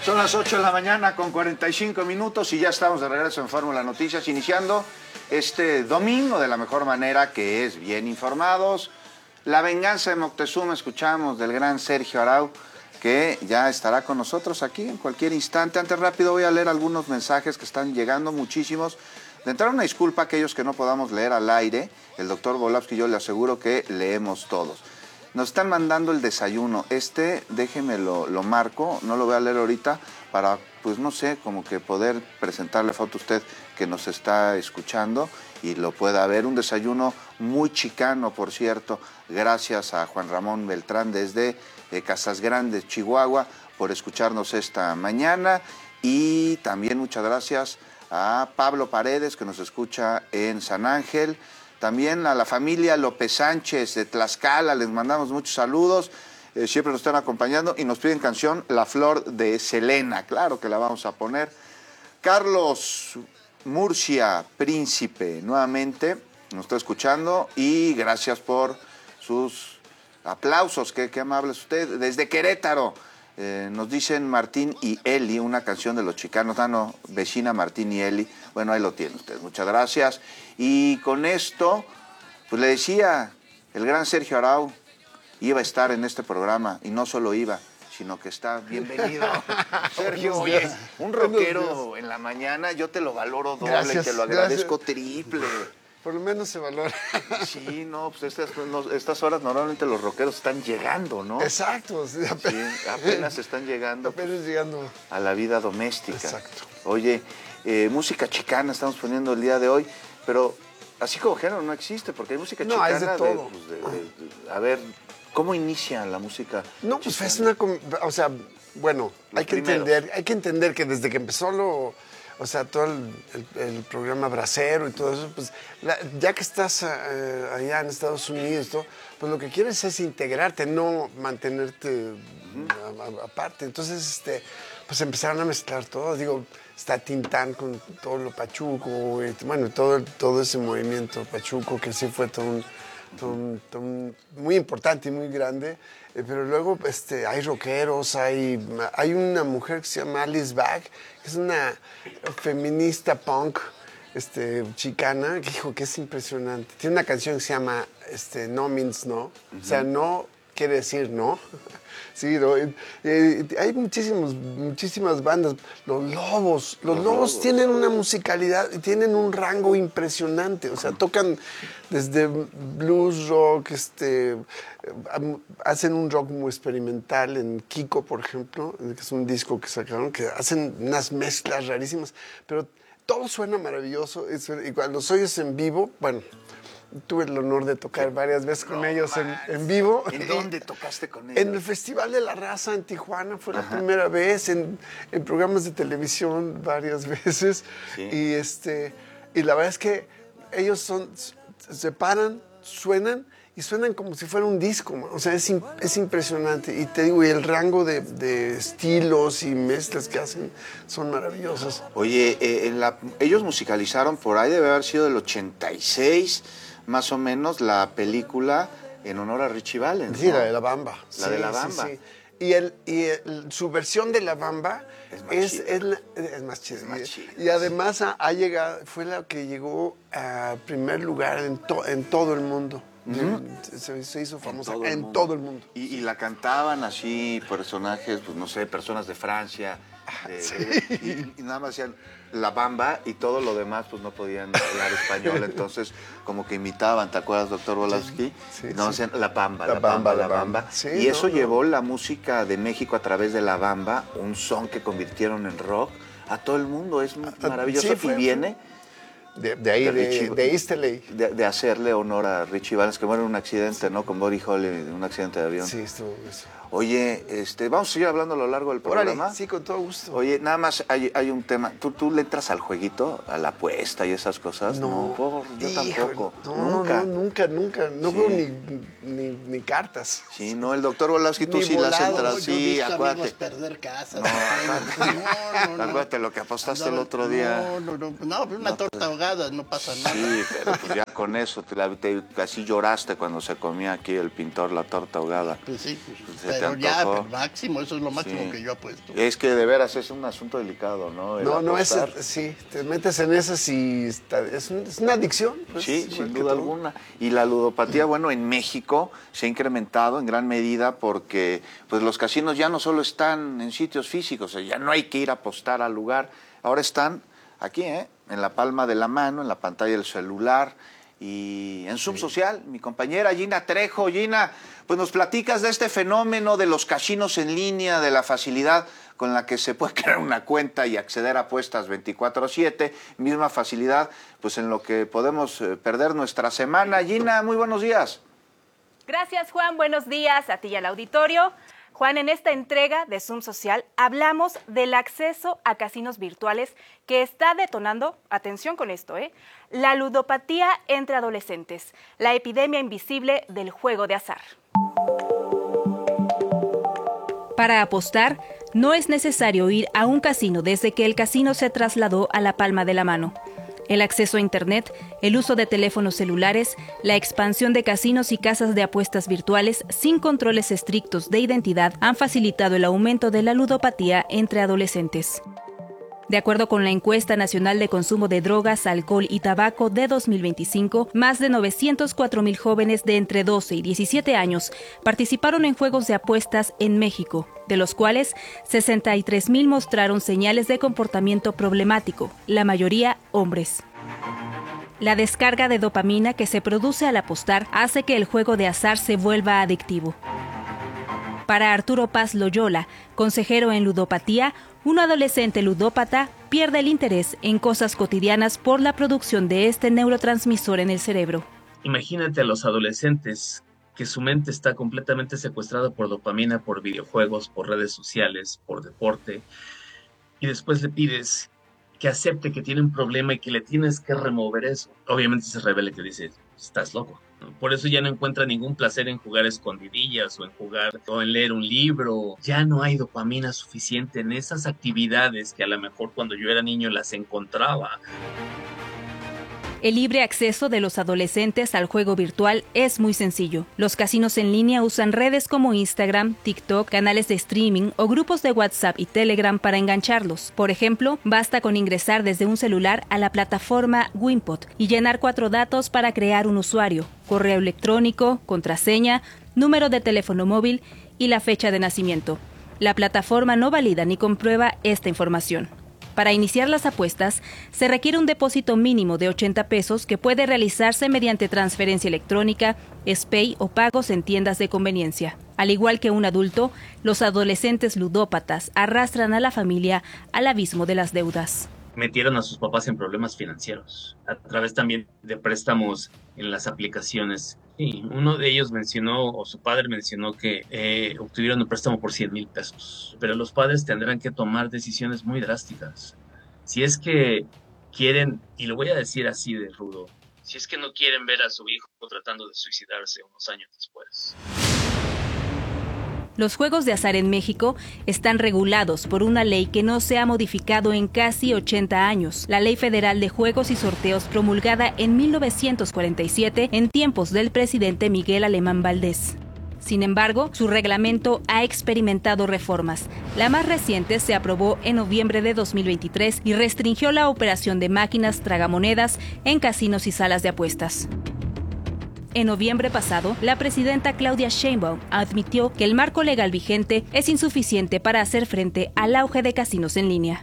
Son las 8 de la mañana con 45 minutos y ya estamos de regreso en Fórmula Noticias, iniciando este domingo de la mejor manera, que es bien informados. La venganza de Moctezuma, escuchamos del gran Sergio Arau, que ya estará con nosotros aquí en cualquier instante. Antes, rápido, voy a leer algunos mensajes que están llegando, muchísimos. De entrada, una disculpa a aquellos que no podamos leer al aire. El doctor Volavsky, yo le aseguro que leemos todos. Nos están mandando el desayuno. Déjeme lo marco, no lo voy a leer ahorita, para, pues no sé, como que poder presentarle foto a usted que nos está escuchando y lo pueda ver. Un desayuno muy chicano, por cierto. Gracias a Juan Ramón Beltrán desde Casas Grandes, Chihuahua, por escucharnos esta mañana. Y también muchas gracias a Pablo Paredes, que nos escucha en San Ángel. También a la familia López Sánchez de Tlaxcala, les mandamos muchos saludos. Siempre nos están acompañando y nos piden canción La Flor de Selena. Claro que la vamos a poner. Carlos Murcia, Príncipe, nuevamente nos está escuchando y gracias por sus aplausos. Qué amable es usted. Desde Querétaro nos dicen Martín y Eli, una canción de los Chicanos. No, vecina Martín y Eli. Bueno, ahí lo tiene usted. Muchas gracias. Y con esto, pues le decía, el gran Sergio Arau iba a estar en este programa, y no solo iba, sino que está. Bienvenido, Sergio. Oye, un rockero en la mañana, yo te lo valoro doble, gracias, te lo agradezco triple. Por lo menos se valora. Sí, no, pues estas horas normalmente los rockeros están llegando, ¿no? Exacto. Sí, apenas están llegando. Apenas llegando. A la vida doméstica. Exacto. Oye, música chicana estamos poniendo el día de hoy, pero así como género no existe, porque hay música chicana. No, es de todo. A ver, ¿cómo inicia la música No, pues chicana? o sea, bueno, hay que entender que desde que empezó todo el programa Bracero y todo eso, pues ya que estás allá en Estados Unidos, pues lo que quieres es integrarte, no mantenerte aparte. Entonces, pues empezaron a mezclar todo. Digo, está Tintán con todo lo pachuco, bueno, todo ese movimiento pachuco que sí fue todo muy importante y muy grande. Pero luego hay rockeros, hay una mujer que se llama Alice Bag, que es una feminista punk chicana, que dijo que es impresionante. Tiene una canción que se llama No Means No, o sea, no quiere decir no. Sí, ¿no? Hay muchísimas bandas. Los Lobos tienen una musicalidad y tienen un rango impresionante. O sea, tocan desde blues, rock, hacen un rock muy experimental en Kiko, por ejemplo, que es un disco que sacaron, que hacen unas mezclas rarísimas, pero todo suena maravilloso. Y cuando los oyes en vivo, bueno, tuve el honor de tocar varias veces con ellos en vivo. ¿En dónde tocaste con ellos? En el Festival de la Raza en Tijuana, fue la primera vez, en programas de televisión varias veces. Sí. Y la verdad es que ellos se paran, suenan como si fuera un disco, o sea, es impresionante. Y te digo, y el rango de estilos y mezclas que hacen son maravillosos. Oye, ellos musicalizaron por ahí, debe haber sido del 86, más o menos, la película en honor a Richie Valens, sí, ¿no? La de La Bamba. La de La Bamba. Sí. Su versión de La Bamba es más chida. Y además fue la que llegó a primer lugar en todo el mundo. Se hizo famosa en todo el mundo. Y la cantaban así personajes, pues no sé, personas de Francia. Y nada más decían La Bamba y todo lo demás pues no podían hablar español, entonces como que imitaban, ¿te acuerdas, doctor Volavsky? Decían La Bamba, La Bamba. Sí, y eso llevó la música de México a través de La Bamba, un son que convirtieron en rock a todo el mundo, es maravilloso. Y viene de ahí, de East LA. De hacerle honor a Richie Valens, que muere en un accidente, ¿no? Con Buddy Holly, en un accidente de avión. Sí, estuvo eso. Oye, vamos a seguir hablando a lo largo del programa. Órale, sí, con todo gusto. Oye, nada más hay un tema. ¿Tú le entras al jueguito, a la apuesta y esas cosas? No, yo tampoco. Nunca. No veo ni cartas. Sí, no, el doctor Volavsky, tú sí las entras. Sí, acuérdate. Perder casas. No, acuérdate lo que apostaste el otro día. No, una torta ahogada, no pasa nada. Sí, pero pues ya con eso, así lloraste cuando se comía aquí el pintor la torta ahogada. Pues sí, Se Pero ya, antojó. pero máximo, eso es lo máximo Sí. que yo apuesto. Es que de veras es un asunto delicado, ¿no? El No, apostar. sí, te metes en esas y es una adicción. Pues, Sí, igual sin que duda todo. alguna. Y la ludopatía, bueno, en México se ha incrementado en gran medida porque pues los casinos ya no solo están en sitios físicos, o sea, ya no hay que ir a apostar al lugar, ahora están aquí, en la palma de la mano, en la pantalla del celular y en Zoom Social. Mi compañera Gina Trejo. Gina, pues nos platicas de este fenómeno de los casinos en línea, de la facilidad con la que se puede crear una cuenta y acceder a apuestas 24/7, misma facilidad pues en lo que podemos perder nuestra semana. Gina, muy buenos días. Gracias, Juan. Buenos días a ti y al auditorio. Juan, en esta entrega de Zoom Social hablamos del acceso a casinos virtuales que está detonando, atención con esto, la ludopatía entre adolescentes, la epidemia invisible del juego de azar. Para apostar, no es necesario ir a un casino desde que el casino se trasladó a la palma de la mano. El acceso a Internet, el uso de teléfonos celulares, la expansión de casinos y casas de apuestas virtuales sin controles estrictos de identidad han facilitado el aumento de la ludopatía entre adolescentes. De acuerdo con la Encuesta Nacional de Consumo de Drogas, Alcohol y Tabaco de 2025, más de 904,000 jóvenes de entre 12 y 17 años participaron en juegos de apuestas en México, de los cuales 63,000 mostraron señales de comportamiento problemático, la mayoría hombres. La descarga de dopamina que se produce al apostar hace que el juego de azar se vuelva adictivo. Para Arturo Paz Loyola, consejero en ludopatía, un adolescente ludópata pierde el interés en cosas cotidianas por la producción de este neurotransmisor en el cerebro. Imagínate a los adolescentes que su mente está completamente secuestrada por dopamina, por videojuegos, por redes sociales, por deporte, y después le pides que acepte que tiene un problema y que le tienes que remover eso. Obviamente se revela que dice, estás loco, ¿no? Por eso ya no encuentra ningún placer en jugar escondidillas o en leer un libro. Ya no hay dopamina suficiente en esas actividades que a lo mejor cuando yo era niño las encontraba. El libre acceso de los adolescentes al juego virtual es muy sencillo. Los casinos en línea usan redes como Instagram, TikTok, canales de streaming o grupos de WhatsApp y Telegram para engancharlos. Por ejemplo, basta con ingresar desde un celular a la plataforma Winpot y llenar 4 datos para crear un usuario: correo electrónico, contraseña, número de teléfono móvil y la fecha de nacimiento. La plataforma no valida ni comprueba esta información. Para iniciar las apuestas, se requiere un depósito mínimo de 80 pesos que puede realizarse mediante transferencia electrónica, SPAY o pagos en tiendas de conveniencia. Al igual que un adulto, los adolescentes ludópatas arrastran a la familia al abismo de las deudas. Metieron a sus papás en problemas financieros, a través también de préstamos en las aplicaciones. Sí, uno de ellos mencionó, o su padre mencionó, que obtuvieron un préstamo por 100,000 pesos. Pero los padres tendrán que tomar decisiones muy drásticas. Si es que quieren, y lo voy a decir así de rudo, si es que no quieren ver a su hijo tratando de suicidarse unos años después. Los juegos de azar en México están regulados por una ley que no se ha modificado en casi 80 años, la Ley Federal de Juegos y Sorteos promulgada en 1947 en tiempos del presidente Miguel Alemán Valdés. Sin embargo, su reglamento ha experimentado reformas. La más reciente se aprobó en noviembre de 2023 y restringió la operación de máquinas tragamonedas en casinos y salas de apuestas. En noviembre pasado, la presidenta Claudia Sheinbaum admitió que el marco legal vigente es insuficiente para hacer frente al auge de casinos en línea.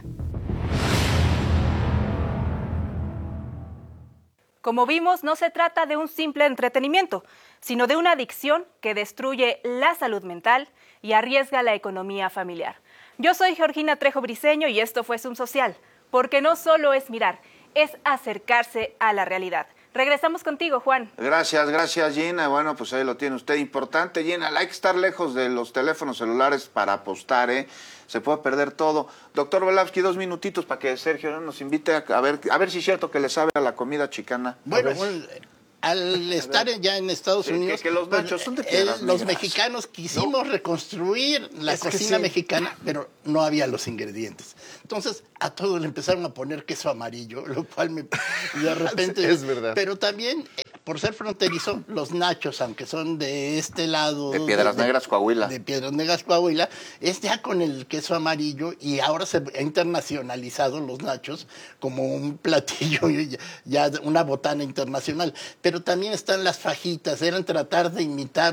Como vimos, no se trata de un simple entretenimiento, sino de una adicción que destruye la salud mental y arriesga la economía familiar. Yo soy Georgina Trejo Briceño y esto fue Zoom Social, porque no solo es mirar, es acercarse a la realidad. Regresamos contigo, Juan. Gracias, Gina. Bueno, pues ahí lo tiene usted. Importante, Gina, hay que estar lejos de los teléfonos celulares para apostar, Se puede perder todo. Doctor Velavsky, 2 minutitos para que Sergio nos invite a ver si es cierto que le sabe a la comida chicana. Bueno, al estar ya en Estados Unidos, que los nachos son de piedras los negras. mexicanos quisimos reconstruir la cocina mexicana, pero no había los ingredientes. Entonces, a todos le empezaron a poner queso amarillo, lo cual de repente... Es verdad. Pero también por ser fronterizo, los nachos, aunque son de este lado... De Piedras Negras, Coahuila. De Piedras Negras, Coahuila, es ya con el queso amarillo, y ahora se ha internacionalizado los nachos como un platillo, ya una botana internacional. Pero también están las fajitas, eran tratar de imitar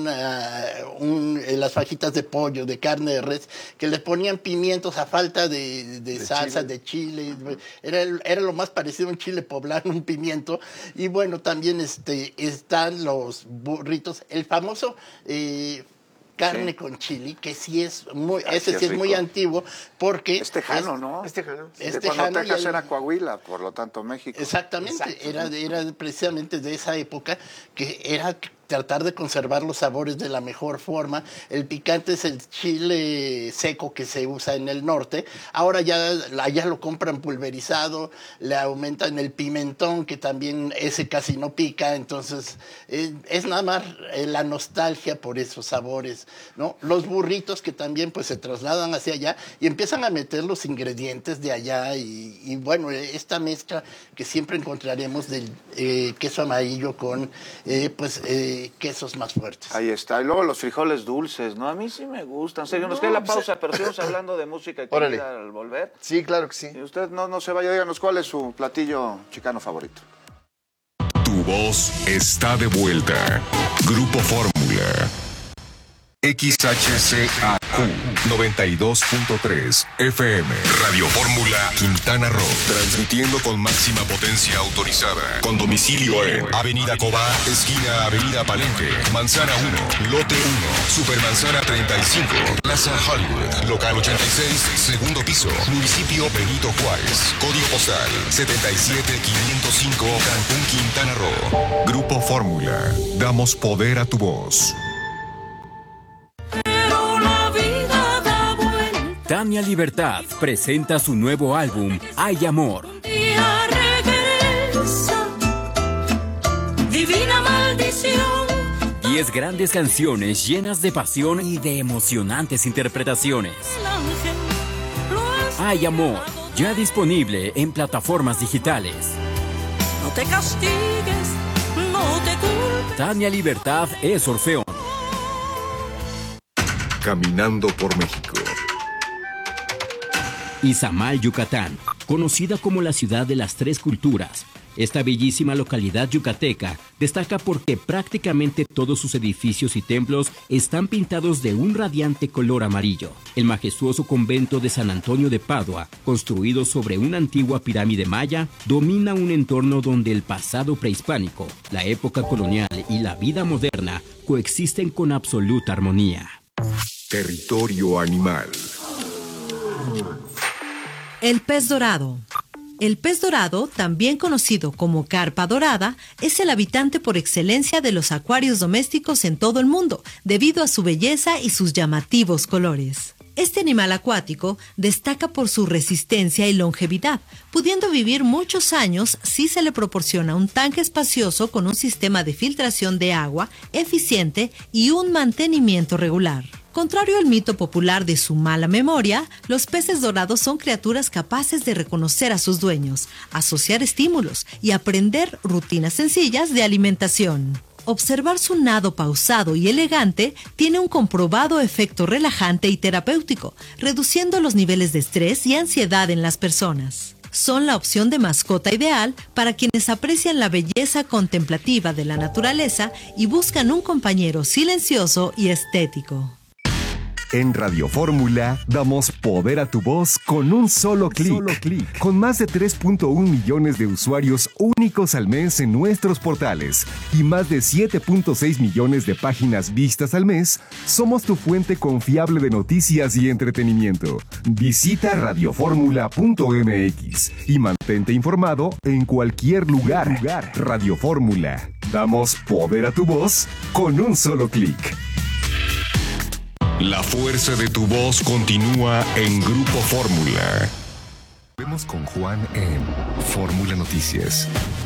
las fajitas de pollo, de carne de res, que le ponían pimientos a falta de salsa, de chile. Era lo más parecido a un chile poblano, un pimiento. Y bueno, también están los burritos, el famoso carne con chili, que sí es muy, ese sí es muy antiguo, porque... Es tejano, ¿no? Es tejano. Cuando Texas era Coahuila, por lo tanto México. Exactamente, era precisamente de esa época, que era tratar de conservar los sabores de la mejor forma. El picante es el chile seco que se usa en el norte. Ahora allá lo compran pulverizado, le aumentan el pimentón, que también ese casi no pica. Entonces, es nada más la nostalgia por esos sabores, ¿no? Los burritos, que también pues se trasladan hacia allá y empiezan a meter los ingredientes de allá. Y bueno, esta mezcla que siempre encontraremos del queso amarillo con quesos más fuertes. Ahí está. Y luego los frijoles dulces, ¿no? A mí sí me gustan. Serio, nos queda la pausa, pero seguimos hablando de música y comida al volver. Sí, claro que sí. Y usted no se vaya, díganos cuál es su platillo chicano favorito. Tu voz está de vuelta. Grupo Fórmula. XHCAQ 92.3 FM. Radio Fórmula Quintana Roo. Transmitiendo con máxima potencia autorizada. Con domicilio en Avenida Cobá, esquina Avenida Palenque, Manzana 1, Lote 1, Supermanzana 35, Plaza Hollywood, Local 86, segundo piso, Municipio Benito Juárez. Código postal 77505, Cancún, Quintana Roo. Grupo Fórmula. Damos poder a tu voz. Tania Libertad presenta su nuevo álbum, Hay Amor. Divina maldición. 10 grandes canciones llenas de pasión y de emocionantes interpretaciones. Hay Amor, ya disponible en plataformas digitales. No te castigues, no te culpes. Tania Libertad es Orfeón. Caminando por México. Izamal, Yucatán, conocida como la ciudad de las tres culturas. Esta bellísima localidad yucateca destaca porque prácticamente todos sus edificios y templos están pintados de un radiante color amarillo. El majestuoso convento de San Antonio de Padua, construido sobre una antigua pirámide maya, domina un entorno donde el pasado prehispánico, la época colonial y la vida moderna coexisten con absoluta armonía. Territorio animal. El pez dorado. El pez dorado, también conocido como carpa dorada, es el habitante por excelencia de los acuarios domésticos en todo el mundo, debido a su belleza y sus llamativos colores. Este animal acuático destaca por su resistencia y longevidad, pudiendo vivir muchos años si se le proporciona un tanque espacioso con un sistema de filtración de agua eficiente y un mantenimiento regular. Contrario al mito popular de su mala memoria, los peces dorados son criaturas capaces de reconocer a sus dueños, asociar estímulos y aprender rutinas sencillas de alimentación. Observar su nado pausado y elegante tiene un comprobado efecto relajante y terapéutico, reduciendo los niveles de estrés y ansiedad en las personas. Son la opción de mascota ideal para quienes aprecian la belleza contemplativa de la naturaleza y buscan un compañero silencioso y estético. En Radio Fórmula damos poder a tu voz con un solo clic. Con más de 3.1 millones de usuarios únicos al mes en nuestros portales y más de 7.6 millones de páginas vistas al mes, somos tu fuente confiable de noticias y entretenimiento. Visita radioformula.mx y mantente informado en cualquier lugar. Radio Fórmula. Damos poder a tu voz con un solo clic. La fuerza de tu voz continúa en Grupo Fórmula. Vemos con Juan en Fórmula Noticias.